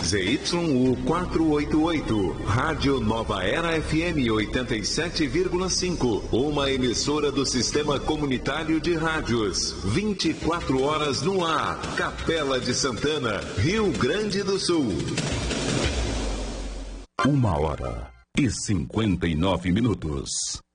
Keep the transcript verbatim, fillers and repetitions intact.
Z Y U quatrocentos e oitenta e oito, Rádio Nova Era F M oitenta e sete vírgula cinco, uma emissora do Sistema Comunitário de Rádios. vinte e quatro horas no ar, Capela de Santana, Rio Grande do Sul. Uma hora e cinquenta e nove minutos.